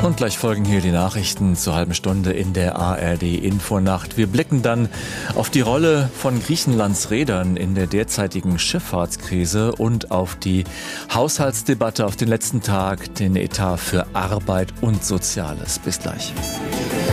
Und gleich folgen hier die Nachrichten zur halben Stunde in der ARD Infonacht. Wir blicken dann auf die Rolle von Griechenlands Reedern in der derzeitigen Schifffahrtskrise und auf die Haushaltsdebatte auf den letzten Tag, den Etat für Arbeit und Soziales. Bis gleich.